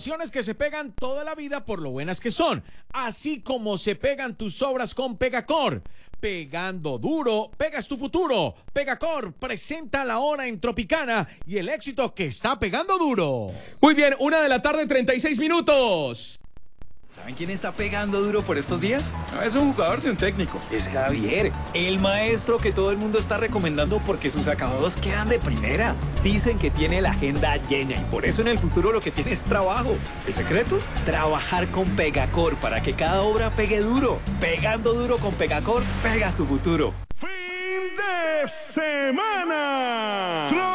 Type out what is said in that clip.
relaciones que se pegan toda la vida por lo buenas que son, así como se pegan tus obras con Pegacor. Pegando duro, pegas tu futuro. Pegacor presenta la hora en Tropicana y el éxito que está pegando duro. Muy bien, 1:36 PM. ¿Saben quién está pegando duro por estos días? No es un jugador de un técnico, es Javier, el maestro que todo el mundo está recomendando porque sus acabados quedan de primera. Dicen que tiene la agenda llena y por eso en el futuro lo que tiene es trabajo. ¿El secreto? Trabajar con Pegacor para que cada obra pegue duro. Pegando duro con Pegacor, pegas tu futuro. ¡Fin de semana!